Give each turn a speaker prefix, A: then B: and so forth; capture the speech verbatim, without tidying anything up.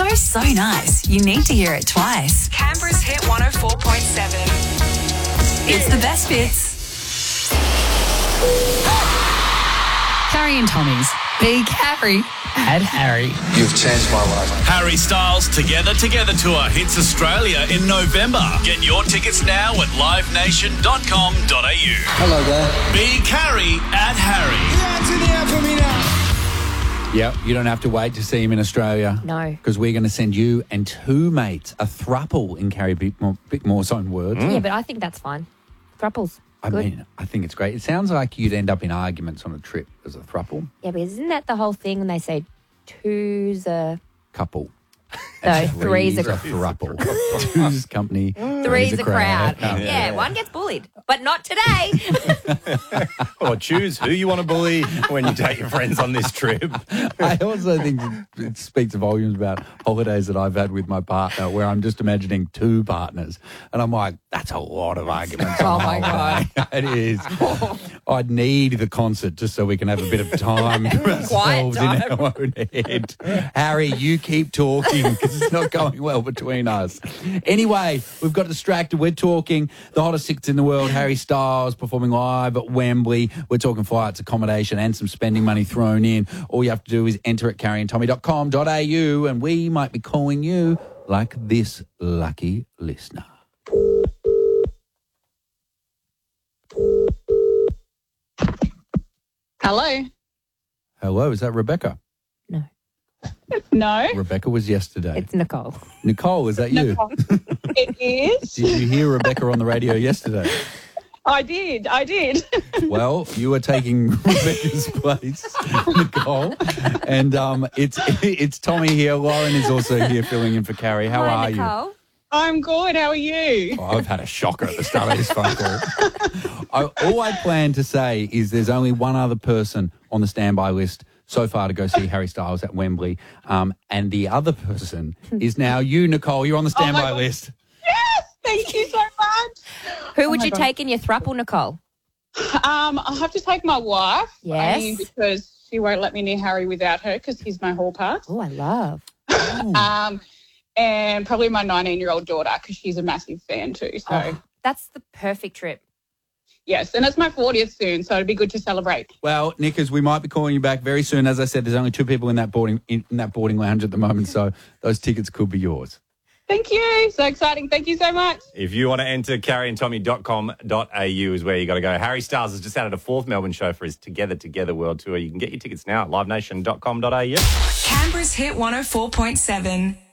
A: show's so nice, you need to hear it twice.
B: Canberra's Hit one oh four point seven.
A: It's the best bits. Carrie and Tommy's Big Harry and Harry.
C: You've changed my life.
D: Harry Styles Together Together Tour hits Australia in November. Get your tickets now at live nation dot com dot a u.
C: Hello there.
D: Big Harry at Harry.
E: Yep, you don't have to wait to see him in Australia.
F: No.
E: Because we're going to send you and two mates, a thruple in Carrie Bickmore, Bickmore's own words.
F: Yeah, but I think that's fine. Thruples.
E: I
F: Good.
E: mean, I think it's great. It sounds like you'd end up in arguments on a trip as a thruple.
F: Yeah, but isn't that the whole thing when they say two's a...
E: Couple.
F: No, three's a...
E: thruple. Two's company.
F: Three's a crowd.
E: crowd.
F: Yeah, yeah, one gets bullied, but not today.
G: Or choose who you want to bully when you take your friends on this trip.
E: I also think it speaks volumes about holidays that I've had with my partner where I'm just imagining two partners. And I'm like, that's a lot of arguments.
F: Oh, my God.
E: It is. I'd need the concert just so we can have a bit of time to ourselves in
F: time.
E: our own head. Harry, you keep talking because it's not going well between us. Anyway, we've got distracted. We're talking the hottest six in the world, Harry Styles performing live at Wembley. We're talking flights, accommodation and some spending money thrown in. All you have to do is enter at carrie and tommy dot com dot a u and we might be calling you like this lucky listener.
H: Hello.
E: Hello, is that Rebecca?
F: No.
H: No,
E: Rebecca was yesterday.
F: It's Nicole.
E: Nicole, is that you?
H: it is.
E: Did you hear Rebecca on the radio yesterday?
H: I did. I did.
E: Well, you are taking Rebecca's place, Nicole. And um, it's it's Tommy here. Lauren is also here filling in for Carrie. How
F: Hi,
E: are you?
F: Nicole.
H: I'm good. How are you?
E: Oh, I've had a shocker at the start of this phone call. I, all I plan to say is there's only one other person on the standby list so far to go see Harry Styles at Wembley. Um, and the other person is now you, Nicole. You're on the standby
H: God.
E: list.
H: Yes. Thank you so much.
F: Who would
H: my
F: you
H: God.
F: take in your thruple, Nicole?
H: Um, I'll have to take my wife.
F: Yes.
H: I mean, because she won't let me near Harry without her because he's my hall pass.
F: Oh, I love.
H: Um, and probably my nineteen-year-old daughter because she's a massive fan too. So,
F: Oh, that's the perfect trip.
H: yes. And it's my fortieth soon, so it'd be good to celebrate.
E: Well, Nickers, we might be calling you back very soon. As I said, there's only two people in that boarding in, in that boarding lounge at the moment, so those tickets could be yours.
H: Thank you. So exciting. Thank you so much.
G: If you want to enter, carrie and tommy dot com dot a u is where you got to go. Harry Styles has just added a fourth Melbourne show for his Together Together World Tour. You can get your tickets now at live nation dot com dot a u.
B: Canberra's Hit one oh four point seven.